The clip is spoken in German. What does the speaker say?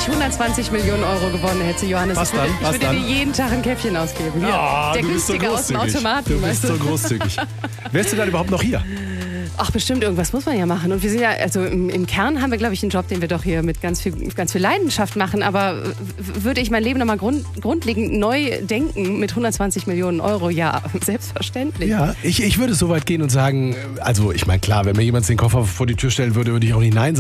ich 120 Millionen Euro gewonnen hätte, Johannes, Was dann? ich würde dir jeden Tag ein Käffchen ausgeben. Hier, Ja, der du bist so günstige aus dem großzügig. Automaten. Du bist weißt so großzügig. Wärst du dann überhaupt noch hier? Ach, bestimmt, irgendwas muss man ja machen. Und wir sind ja, also im Kern haben wir, glaube ich, einen Job, den wir doch hier mit ganz viel Leidenschaft machen. Aber würde ich mein Leben nochmal grundlegend neu denken mit 120 Millionen Euro? Ja, selbstverständlich. Ja, ich würde so weit gehen und sagen, also ich meine, klar, wenn mir jemand den Koffer vor die Tür stellen würde, würde ich auch nicht Nein sagen.